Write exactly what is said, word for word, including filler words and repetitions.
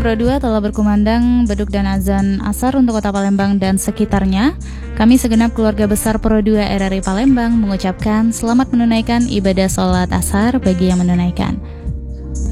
Pro dua telah berkumandang beduk dan azan asar untuk kota Palembang dan sekitarnya. Kami segenap keluarga besar Pro dua R R I Palembang mengucapkan selamat menunaikan ibadah sholat asar bagi yang menunaikan.